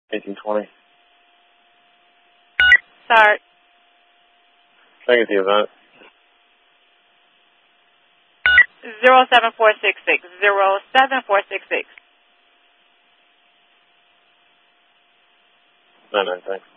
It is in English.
1820. Start. Second the event. 07466. 07466. No, thanks.